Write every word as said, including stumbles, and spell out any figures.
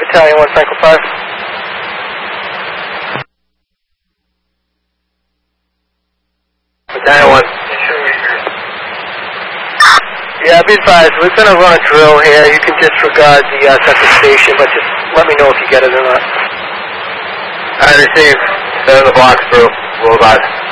Battalion one, Cycle five. Battalion one. Yeah, be advised, we're going to run a drill here. You can disregard the uh, second station, but just let me know if you get it or not. I received. Seven the blocks, bro. Roll by.